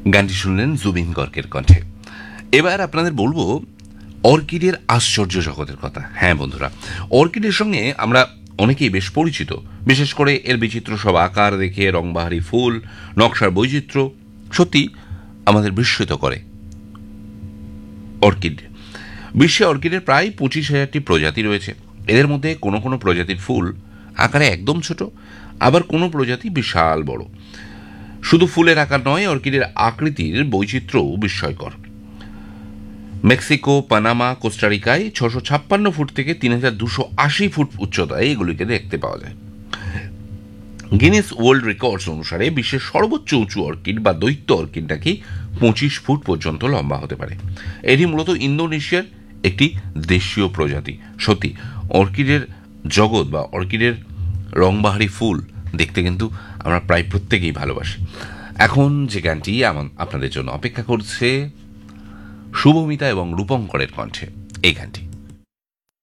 গানটি শুনলেন জুবিন গর্গের কণ্ঠে। এবার আপনাদের বলবো অর্কিডের আশ্চর্য জগতের কথা। হ্যাঁ বন্ধুরা, অর্কিডের সঙ্গে আমরা অনেকেই বেশ পরিচিত, বিশেষ করে এর বিচিত্র সব আকার দেখে, রংবাহারি ফুল, নকশার বৈচিত্র্য সত্যি আমাদের বিস্মিত করে। অর্কিড বিশ্বে অর্কিডের প্রায় 25,000টি প্রজাতি রয়েছে। এদের মধ্যে কোনো কোনো প্রজাতির ফুল আকারে একদম ছোট, আবার কোনো প্রজাতি বিশাল বড়। শুধু ফুলের আকার নয়, অর্কিডের আকৃতির বৈচিত্র্যও বিস্ময়কর। মেক্সিকো, পানামা, কোস্টারিকায় 656 ফুট থেকে 3,280 ফুট উচ্চতায় এগুলিকে দেখতে পাওয়া যায়। গিনেস ওয়ার্ল্ড রেকর্ডস অনুসারে বিশ্বের সর্বোচ্চ উঁচু অর্কিড বা দৈত্য অর্কিড নাকি 25 ফুট পর্যন্ত লম্বা হতে পারে। এটি মূলত ইন্দোনেশিয়ার একটি দেশীয় প্রজাতি। সত্যি অর্কিডের জগৎ বা অর্কিডের রংবাহারি ফুল দেখতে কিন্তু আমরা প্রায় প্রত্যেকেই ভালোবাসি। এখন যে গানটি আপনাদের জন্য অপেক্ষা করছে শুভমিতা এবং রূপঙ্করের কণ্ঠে, এই গানটি।